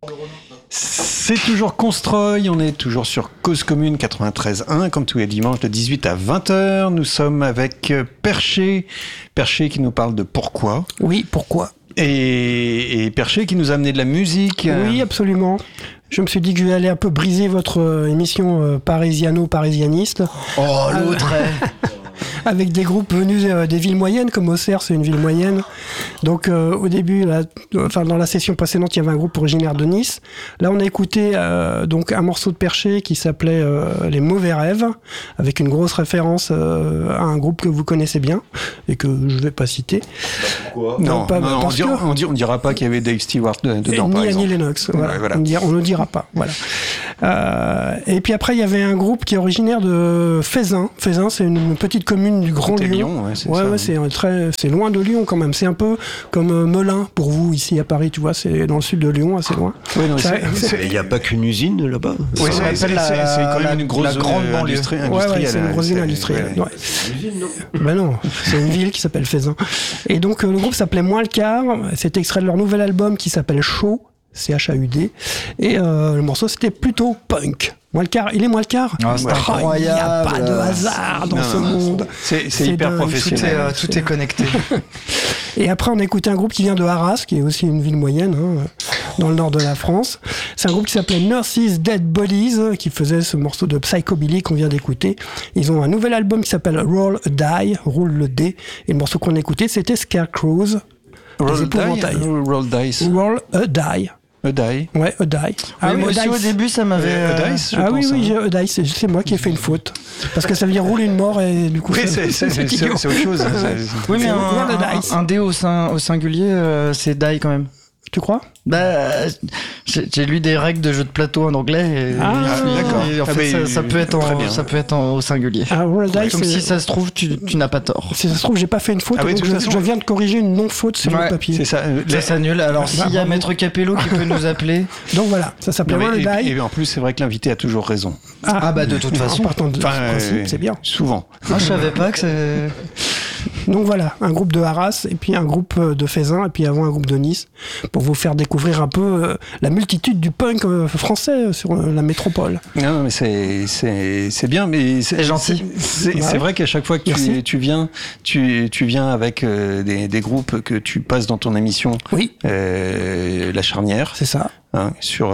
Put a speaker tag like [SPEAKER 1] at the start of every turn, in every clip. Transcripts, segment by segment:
[SPEAKER 1] C'est toujours Constroy, on est toujours sur Cause Commune 93.1, comme tous les dimanches de 18 à 20h. Nous sommes avec Perché qui nous parle de pourquoi.
[SPEAKER 2] Oui, pourquoi.
[SPEAKER 1] Et Perché qui nous a amené de la musique.
[SPEAKER 2] Oui, absolument. Je me suis dit que j'allais un peu briser votre émission parisiano-parisianiste.
[SPEAKER 3] Oh, l'autre
[SPEAKER 2] avec des groupes venus des villes moyennes, comme Auxerre, c'est une ville moyenne. Donc au début, dans la session précédente, il y avait un groupe originaire de Nice. Là, on a écouté donc un morceau de Perché qui s'appelait Les Mauvais Rêves, avec une grosse référence à un groupe que vous connaissez bien et que je ne vais pas citer.
[SPEAKER 3] Pourquoi ?
[SPEAKER 1] Non, on dira pas qu'il y avait Dave Stewart dedans, par exemple.
[SPEAKER 2] Ni Annie Lennox, voilà.
[SPEAKER 1] Voilà.
[SPEAKER 2] On ne dira pas. Voilà. Et puis après, il y avait un groupe qui est originaire de Faisin. Faisin, c'est une petite commune du Grand Lyon. C'est loin de Lyon quand même. C'est un peu comme Melun pour vous ici à Paris, tu vois. C'est dans le sud de Lyon, assez loin.
[SPEAKER 3] Oui, il n'y a pas qu'une usine là-bas.
[SPEAKER 1] Oui, c'est quand même une grosse
[SPEAKER 2] grande banlieue industrielle. Ouais, c'est une grosse usine industrielle. Ouais.
[SPEAKER 3] C'est une usine, non ?
[SPEAKER 2] Ben non, c'est une ville qui s'appelle Faisin. Et donc le groupe s'appelait Moins le quart. C'est extrait de leur nouvel album qui s'appelle Chaud. C-H-A-U-D. Et le morceau, c'était plutôt punk. Moins le quart, il est moins le quart.
[SPEAKER 3] Oh, c'est incroyable.
[SPEAKER 2] Il n'y a pas de hasard dans ce monde.
[SPEAKER 1] C'est hyper professionnel.
[SPEAKER 4] Tout est connecté.
[SPEAKER 2] Et après, on a écouté un groupe qui vient de Arras, qui est aussi une ville moyenne, dans le nord de la France. C'est un groupe qui s'appelait Nurses Dead Bodies, qui faisait ce morceau de psychobilly qu'on vient d'écouter. Ils ont un nouvel album qui s'appelle Roll a Die, roule le dé. Et le morceau qu'on a écouté, c'était Scarecrows.
[SPEAKER 1] Roll Dice.
[SPEAKER 2] Roll a Die.
[SPEAKER 1] A Die.
[SPEAKER 2] Ouais, A Die.
[SPEAKER 4] Ah oui, moi aussi au début ça m'avait...
[SPEAKER 1] A Dice, je pense,
[SPEAKER 2] oui, A Dice, c'est moi qui ai fait une faute. Parce que ça veut dire rouler une mort et du coup...
[SPEAKER 1] Oui, c'est autre chose.
[SPEAKER 4] Oui, mais un dé au singulier, c'est die quand même.
[SPEAKER 2] Tu crois ?
[SPEAKER 4] Bah, j'ai lu des règles de jeu de plateau en anglais.
[SPEAKER 1] D'accord.
[SPEAKER 4] Et en fait, ça peut être au singulier. Comme si ça se trouve, tu n'as pas tort.
[SPEAKER 2] Si ça se trouve, j'ai pas fait une faute. Je viens de corriger une non-faute sur le papier.
[SPEAKER 1] C'est ça.
[SPEAKER 4] Ça s'annule. Alors, s'il y a Maître Capello qui peut nous appeler.
[SPEAKER 2] Donc voilà, ça s'appelle Roll a Die.
[SPEAKER 1] Et en plus, c'est vrai que l'invité a toujours raison.
[SPEAKER 4] Bah de toute façon.
[SPEAKER 2] En partant de ce principe, c'est bien.
[SPEAKER 1] Souvent.
[SPEAKER 4] Moi, je savais pas que c'est...
[SPEAKER 2] Donc voilà, un groupe de Arras, et puis un groupe de Faisin, et puis avant un groupe de Nice, pour vous faire découvrir un peu la multitude du punk français sur la métropole.
[SPEAKER 1] Non, mais c'est bien, mais
[SPEAKER 4] c'est gentil.
[SPEAKER 1] C'est vrai qu'à chaque fois que tu viens avec des groupes que tu passes dans ton émission. Oui. La Charnière.
[SPEAKER 2] C'est ça.
[SPEAKER 1] Hein, sur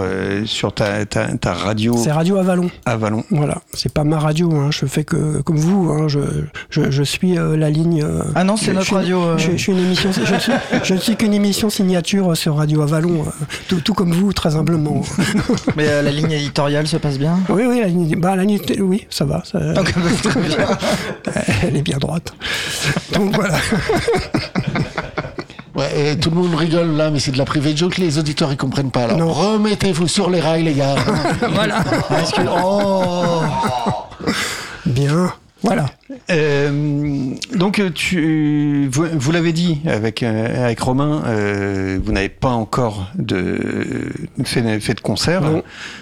[SPEAKER 1] ta radio.
[SPEAKER 2] C'est Radio Avalon.
[SPEAKER 1] Avalon.
[SPEAKER 2] Voilà, c'est pas ma radio, je fais que comme vous, je suis la ligne.
[SPEAKER 4] Ah non, c'est notre radio.
[SPEAKER 2] Je suis une émission. Je ne suis qu'une émission signature sur Radio Avalon, tout comme vous, très humblement.
[SPEAKER 4] Mais la ligne éditoriale se passe bien.
[SPEAKER 2] Oui, la ligne, oui, ça va.
[SPEAKER 4] Très bien.
[SPEAKER 2] Elle est bien droite. Donc voilà.
[SPEAKER 3] Ouais, et tout le monde rigole là, mais c'est de la private joke, les auditeurs ils comprennent pas. Alors remettez-vous sur les rails, les gars.
[SPEAKER 2] Voilà. Bien. Voilà.
[SPEAKER 1] Donc vous l'avez dit avec Romain, vous n'avez pas encore fait de concert.
[SPEAKER 2] Non.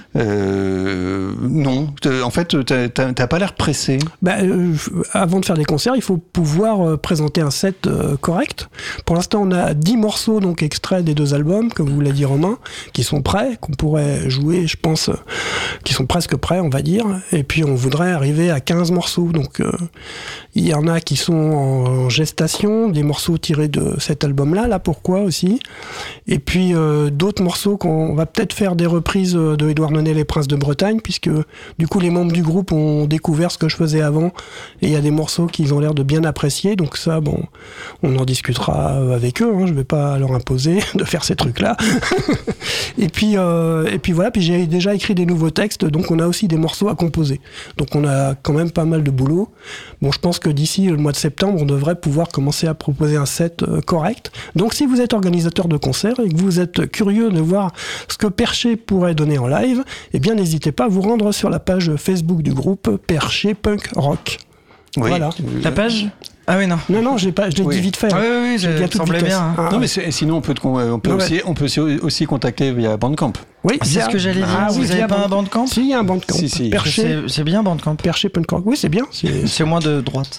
[SPEAKER 1] Non. En fait, t'as pas l'air pressé.
[SPEAKER 2] Avant de faire des concerts, il faut pouvoir présenter un set correct. Pour l'instant, on a 10 morceaux donc extraits des 2 albums, comme vous l'a dit Romain, qui sont prêts, qu'on pourrait jouer, je pense, qui sont presque prêts, on va dire. Et puis, on voudrait arriver à 15 morceaux. Donc, il y en a qui sont en gestation, des morceaux tirés de cet album-là, là pourquoi aussi. Et puis, d'autres morceaux qu'on va peut-être faire des reprises de Édouard Nonet, Les Princes de Bretagne, puisque du coup les membres du groupe ont découvert ce que je faisais avant et il y a des morceaux qu'ils ont l'air de bien apprécier, donc ça on en discutera avec eux, je vais pas leur imposer de faire ces trucs là. et puis voilà, puis j'ai déjà écrit des nouveaux textes, donc on a aussi des morceaux à composer, donc on a quand même pas mal de boulot. Je pense que d'ici le mois de septembre on devrait pouvoir commencer à proposer un set correct. Donc si vous êtes organisateur de concerts et que vous êtes curieux de voir ce que Perché pourrait donner en live, eh bien n'hésitez pas à vous rendre sur la page Facebook du groupe Perché Punk Rock.
[SPEAKER 1] Oui.
[SPEAKER 2] Voilà.
[SPEAKER 4] La page Ah oui, non.
[SPEAKER 2] Non, je l'ai dit vite fait.
[SPEAKER 4] Ah oui, ça semblait bien.
[SPEAKER 1] Non, mais sinon, on peut aussi contacter via Bandcamp.
[SPEAKER 2] Oui,
[SPEAKER 4] c'est ce que j'allais dire. Vous n'avez pas un Bandcamp ?
[SPEAKER 2] Si, il y a un Bandcamp.
[SPEAKER 1] Si.
[SPEAKER 2] Perché.
[SPEAKER 4] C'est bien Bandcamp.
[SPEAKER 2] Perché.com. Oui, c'est bien.
[SPEAKER 4] C'est moins de droite.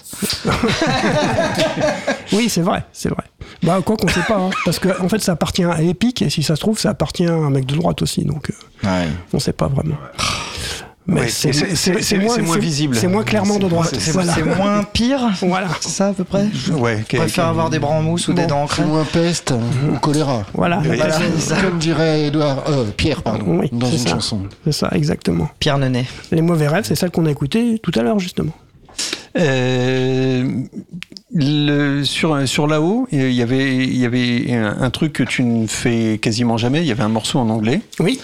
[SPEAKER 2] Oui, c'est vrai. Bah, quoi qu'on sait pas, hein, parce que en fait, ça appartient à Epic, et si ça se trouve, ça appartient à un mec de droite aussi, donc on sait pas vraiment. Mais c'est
[SPEAKER 1] moins visible.
[SPEAKER 2] C'est moins clairement de droite.
[SPEAKER 4] C'est moins pire.
[SPEAKER 2] Voilà.
[SPEAKER 4] C'est ça à peu près.
[SPEAKER 1] Ouais.
[SPEAKER 4] On préfère avoir des bras en mousse ou des dents en crème.
[SPEAKER 3] C'est moins peste ou choléra.
[SPEAKER 2] Voilà.
[SPEAKER 3] Comme dirait Pierre, dans une chanson.
[SPEAKER 2] C'est ça, exactement.
[SPEAKER 4] Pierre Nenet.
[SPEAKER 2] Les mauvais rêves, c'est celle qu'on a écoutée tout à l'heure, justement.
[SPEAKER 1] Sur là-haut, il y avait un truc que tu ne fais quasiment jamais. Il y avait un morceau en anglais.
[SPEAKER 2] Oui.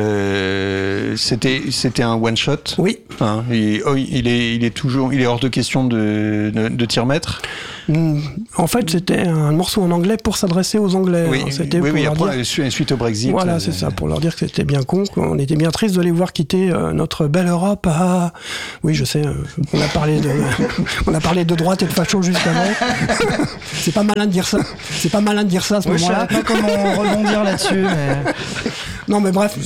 [SPEAKER 1] C'était un one shot.
[SPEAKER 2] Oui.
[SPEAKER 1] Hein, il est hors de question de t'y remettre.
[SPEAKER 2] En fait, c'était un morceau en anglais pour s'adresser aux Anglais.
[SPEAKER 1] Oui,
[SPEAKER 2] hein. C'était
[SPEAKER 1] oui,
[SPEAKER 2] pour
[SPEAKER 1] après, suite au Brexit.
[SPEAKER 2] Voilà, c'est ça, pour leur dire que c'était bien con, qu'on était bien triste de les voir quitter notre belle Europe. Oui, je sais, on a parlé de droite et de facho juste avant. C'est pas malin de dire ça. C'est pas malin de dire ça à ce moment-là.
[SPEAKER 4] Je sais pas comment rebondir là-dessus. Mais...
[SPEAKER 2] Non, mais bref,